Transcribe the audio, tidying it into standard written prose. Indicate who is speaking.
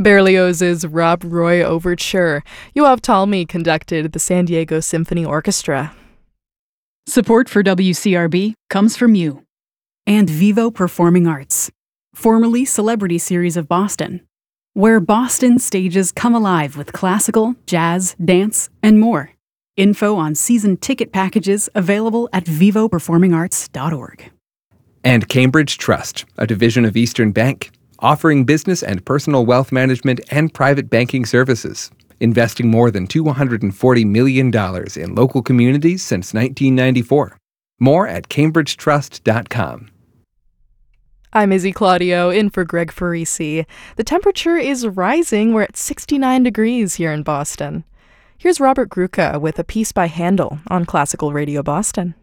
Speaker 1: Berlioz's Rob Roy Overture. Yoav Talmy conducted the San Diego Symphony Orchestra.
Speaker 2: Support for WCRB comes from you.
Speaker 3: And Vivo Performing Arts, formerly Celebrity Series of Boston, where Boston stages come alive with classical, jazz, dance, and more. Info on season ticket packages available at vivoperformingarts.org.
Speaker 4: And Cambridge Trust, a division of Eastern Bank, offering business and personal wealth management and private banking services, investing more than $240 million in local communities since 1994. More at cambridgetrust.com.
Speaker 1: I'm Izzy Claudio, in for Greg Farisi. The temperature is rising. We're at 69 degrees here in Boston. Here's Robert Gruca with a piece by Handel on Classical Radio Boston.